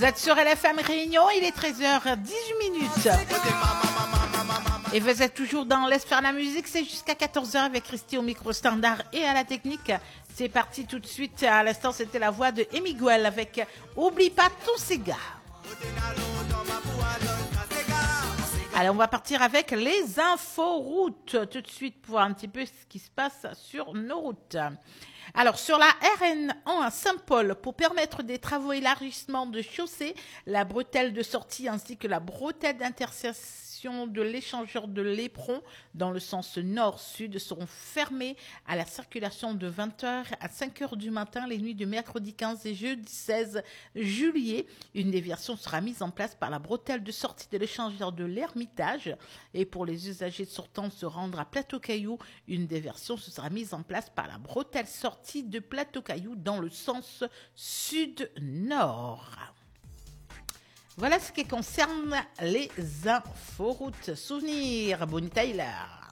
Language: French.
Vous êtes sur LFM Réunion, il est 13h18. Et vous êtes toujours dans Laisse faire la musique, c'est jusqu'à 14h avec Christy au micro standard et à la technique. C'est parti tout de suite, à l'instant c'était la voix de Emiguel avec Oublie pas ton cigare. Allez, on va partir avec les inforoutes tout de suite pour voir un petit peu ce qui se passe sur nos routes. Alors, sur la RN1 à Saint-Paul, pour permettre des travaux élargissement de chaussée, la bretelle de sortie ainsi que la bretelle d'intersection de l'échangeur de l'éperon dans le sens nord-sud seront fermées à la circulation de 20h à 5h du matin les nuits de mercredi 15 et jeudi 16 juillet. Une déviation sera mise en place par la bretelle de sortie de l'échangeur de l'Ermitage. Et pour les usagers sortant se rendre à Plateau-Caillou, une déviation sera mise en place par la bretelle sortie de Plateau-Caillou dans le sens sud-nord. Voilà ce qui concerne les inforoutes. Souvenir, Bonnie Tyler.